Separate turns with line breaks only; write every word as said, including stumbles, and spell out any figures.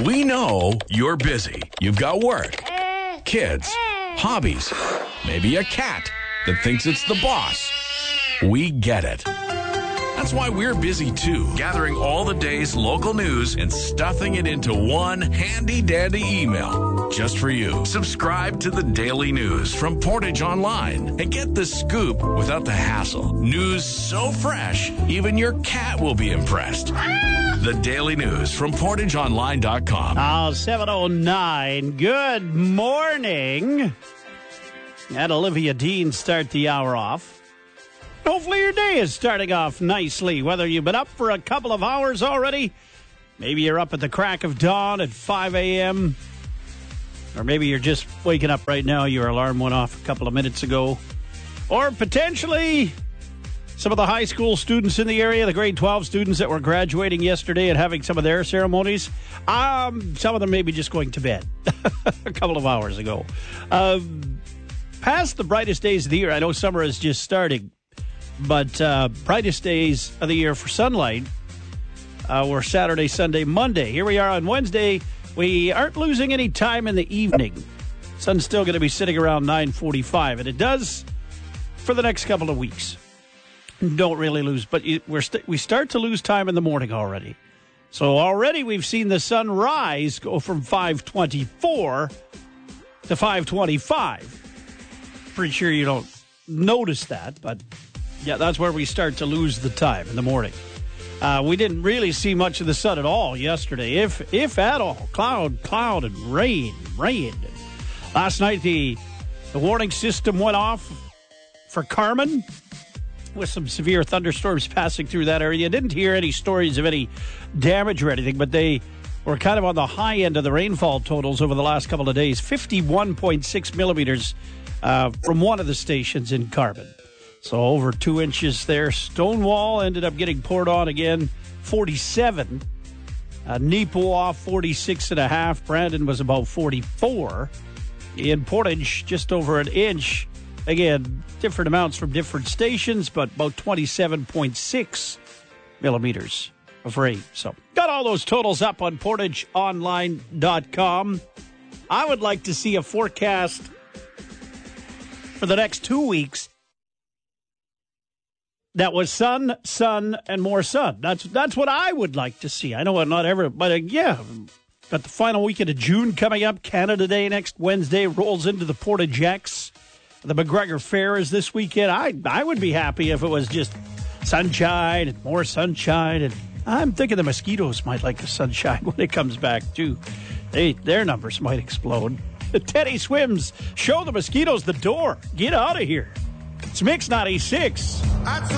We know you're busy. You've got work, kids, hobbies, maybe a cat that thinks it's the boss. We get it. That's why we're busy too, gathering all the day's local news and stuffing it into one handy-dandy email just for you. Subscribe to the Daily News from Portage Online and get the scoop without the hassle. News so fresh, even your cat will be impressed. The Daily News from portage online dot com.
Oh, seven oh nine. Good morning. Had Olivia Dean start the hour off. Hopefully your day is starting off nicely, whether you've been up for a couple of hours already. Maybe you're up at the crack of dawn at five a.m. Or maybe you're just waking up right now. Your alarm went off a couple of minutes ago. Or potentially some of the high school students in the area, the grade twelve students that were graduating yesterday and having some of their ceremonies. Um, some of them may be just going to bed a couple of hours ago. Um, past the brightest days of the year, I know summer is just starting. But uh, brightest days of the year for sunlight uh, were Saturday, Sunday, Monday. Here we are on Wednesday. We aren't losing any time in the evening. Sun's still going to be sitting around nine forty-five, and it does for the next couple of weeks. Don't really lose, but we're st- we start to lose time in the morning already. So already we've seen the sun rise go from five twenty-four to five twenty-five. Pretty sure you don't notice that, but yeah, that's where we start to lose the time in the morning. Uh, we didn't really see much of the sun at all yesterday, if if at all. Cloud, cloud, and rain, rain. Last night, the, the warning system went off for Carmen with some severe thunderstorms passing through that area. Didn't hear any stories of any damage or anything, but they were kind of on the high end of the rainfall totals over the last couple of days. fifty-one point six millimeters uh, from one of the stations in Carmen. So over two inches there. Stonewall ended up getting poured on again, forty-seven. Uh, Neepawa, forty-six and a half. Brandon was about forty-four. In Portage, just over an inch. Again, different amounts from different stations, but about twenty-seven point six millimeters of rain. So got all those totals up on portage online dot com. I would like to see a forecast for the next two weeks that was sun, sun, and more sun. That's that's what I would like to see. I know not ever, but uh, yeah, got the final weekend of June coming up. Canada Day next Wednesday rolls into the Portage X. The McGregor Fair is this weekend. I I would be happy if it was just sunshine and more sunshine. And I'm thinking the mosquitoes might like the sunshine when it comes back too. They their numbers might explode. Teddy Swims, show the mosquitoes the door. Get out of here. It's Mix ninety-six.